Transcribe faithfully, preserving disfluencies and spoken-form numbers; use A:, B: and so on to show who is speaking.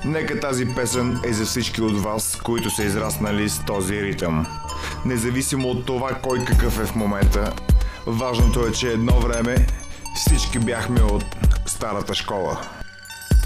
A: Нека тази песен е за всички от вас, които са израснали с този ритъм. Независимо от това кой какъв е в момента, важното е, че едно време всички бяхме от старата школа.